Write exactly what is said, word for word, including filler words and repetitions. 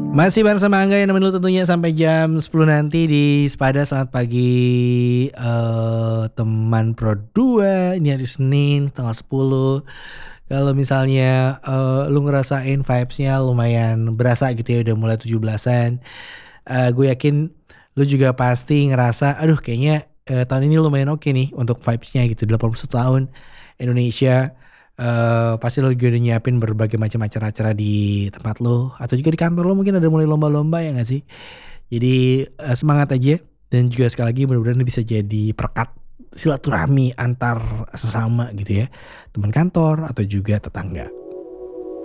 Masih bareng sama Angga yang nemenin lu tentunya sampai jam sepuluh nanti di Sepada. Selamat pagi uh, teman Pro dua. Ini hari Senin tanggal sepuluh. Kalau misalnya uh, lu ngerasain vibes-nya lumayan berasa gitu ya, udah mulai tujuh belasan. Uh, gue yakin lu juga pasti ngerasa aduh kayaknya uh, tahun ini lumayan oke nih untuk vibes-nya gitu. delapan puluh satu tahun Indonesia. Uh, pasti lo juga udah nyiapin berbagai macam acara-acara di tempat lo atau juga di kantor lo, mungkin ada mulai lomba-lomba ya gak sih? Jadi uh, semangat aja, dan juga sekali lagi mudah-mudahan bisa jadi perekat silaturahmi antar sesama gitu ya, teman kantor atau juga tetangga.